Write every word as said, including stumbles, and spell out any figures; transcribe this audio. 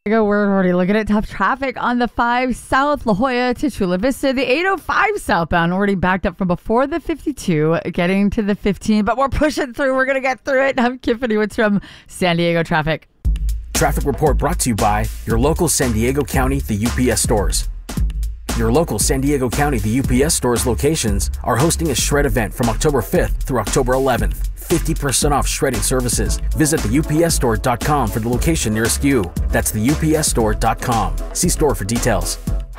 We're already looking at tough traffic on the five South, La Jolla to Chula Vista. The eight oh five southbound already backed up from before the fifty-two, getting to the fifteen, but we're pushing through. We're going to get through it. I'm Tiffany Woods from San Diego Traffic. Traffic report brought to you by your local San Diego County, the U P S stores. Your local San Diego County, the U P S stores locations are hosting a shred event from October fifth through October eleventh. fifty percent off shredding services. Visit the U P S store dot com for the location nearest you. That's the U P S store dot com. See store for details.